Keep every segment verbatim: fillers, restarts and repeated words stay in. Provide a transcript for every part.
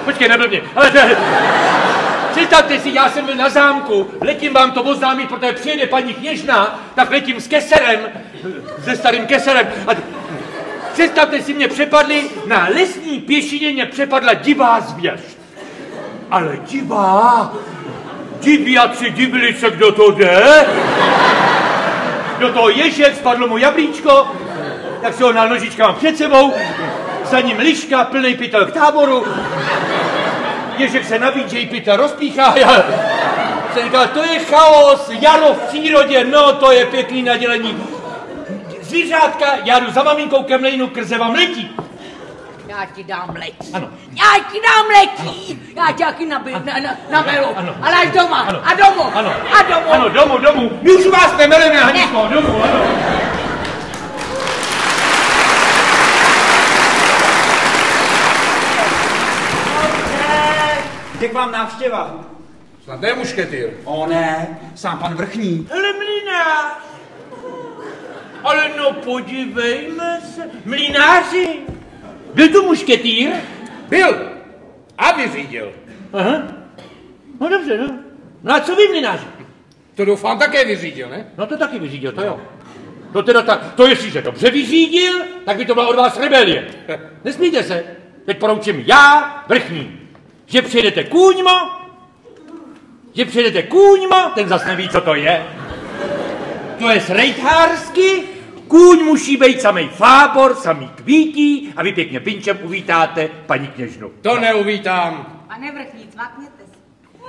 počkej, neblbně, ale to... Představte si, já jsem byl na zámku, letím vám to oznámit, protože přijede paní kněžna, tak letím s keserem, se starým keserem. A představte si, mě přepadli, na lesní pěšině mě přepadla divá zvěř. Ale divá, diviaci divili se, kdo to jde. Do toho ježek, spadlo mu jablíčko, tak si ho na nožičkama před sebou, za ním liška, plnej pytel k táboru. Ježek se nabídže, pytel rozpíchá. Já jsem říkal, to je chaos, jaro v přírodě, no to je pěkný nadělení. Zvířátka, já jdu za maminkou ke mlejnu, krze vám letí. Já ti dám letí. Ano. Já ti dám letí. Já tě taky nabil, na, na, namelu. Ano. Ale až doma. Ano. A domů. Ano. A domů. Ano, domů, domů. My už vás nemeleme, Haničko, domů, ano. Kde k vám návštěva? Snad ne mušketýr. O ne, sám pan vrchní. Hele, mlynář. Ale no podívejme se. Mlynáři. Byl tu mušketýr? Byl. A vyřídil. Aha. No dobře, no. No a co vy, mlynáři? To doufám také vyřídil, ne? No to taky vyřídil, to jo. To teda tak, to jestliže dobře vyřídil, tak by to byla od vás rebelie. Nesmíte se. Teď poroučím já, vrchní, že přijedete kůňmo, že přijedete kůňmo, ten zas neví, co to je. To je srejthársky, kůň musí být samej fábor, samý kvítí a vy pěkně pinčem uvítáte paní kněžnu. To neuvítám. Pane vrchní, cvakněte se.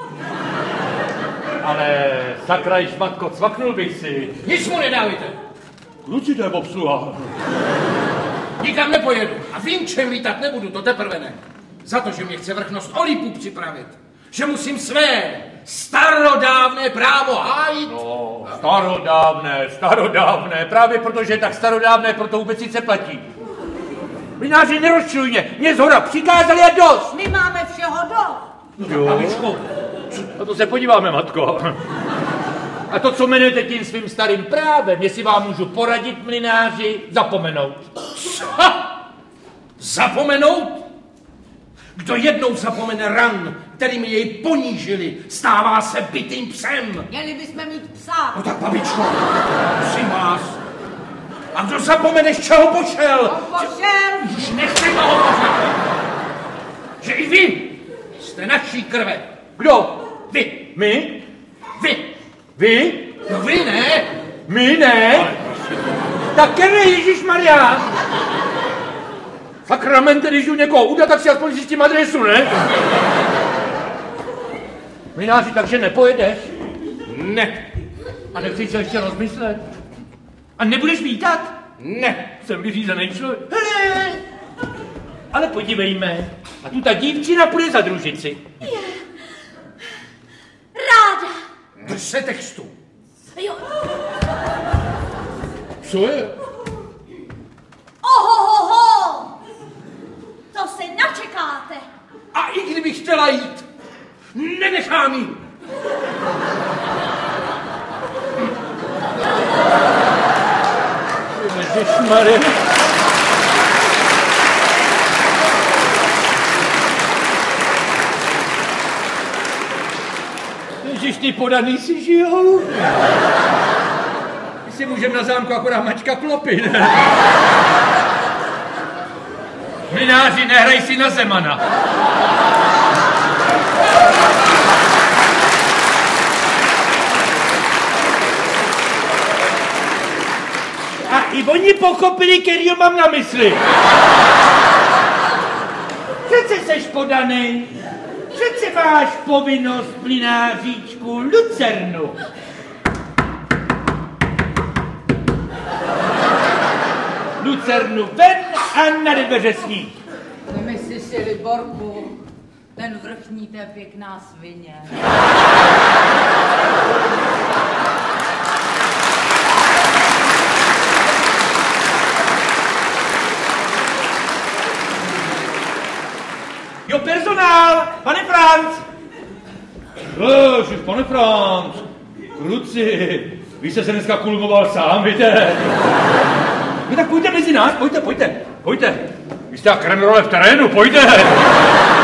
Ale sakra, šmatko, cvaknul bych si. Nic mu nedávajte. Kluci, to je obsluha. Nikam nepojedu. A vím, čem lítat nebudu, to teprve ne. Za to, že mě chce vrchnost Olimpu připravit. Že musím své starodávné právo hájit. No, starodávné, starodávné, právě protože je tak starodávné, proto vůbec sice platí. Mlynáři, nerozčiluj mě, mě zhora přikázali a dost. My máme všeho dost. Jo, Babičko, na to se podíváme, matko. A to, co jmenujete tím svým starým právem, jestli vám můžu poradit, mlynáři, zapomenout. co? Zapomenout? Kdo jednou zapomene ran, kterými jej ponížili, stává se bitým psem. Měli bychom mít psa. No tak, babičko, prosím vás. A kdo zapomene, z čeho pošel? On pošel. Už nechci toho pořád. Že i vy jste naší krve. Kdo? Vy. My? Vy. Vy? No vy ne. My ne? Také ne, Ježišmarja. Sakramente, když jdu někoho udat, tak si aspoň zjistím adresu, ne? Mlynáři, takže nepojedeš? Ne. A nechceš se ještě rozmyslet? A nebudeš vítat? Ne. Jsem vyřízený člověk. Hele! Ale podívejme. A tu ta dívčina půjde za družici. Ráda. Drž se textu. Jo. Co je? Ohohoho. To se načekáte. A i kdybych chtěla jít, nenechám jí. Ježišmarja. Ježiš, ty podaný si žijou. My si můžeme na zámku akorát mačka klopy, ne? Mlynáři, nehraj si na Zemana. A i oni pochopili, kterýho mám na mysli. Přece seš podanej. Přece máš povinnost, mlynáříčku, lucernu. Lucernu ven a na dveře snít. Nemyslíš si, Liborku, ten vrchní, to je pěkná svině. Jo, personál, pane Franc. Ježiš, pane Franc. Kluci, vy jste se dneska kulmoval sám, víte? No tak pojďte mezi nás, pojďte, pojďte, pojďte. Vy jste jak Renrole v terénu, pojďte.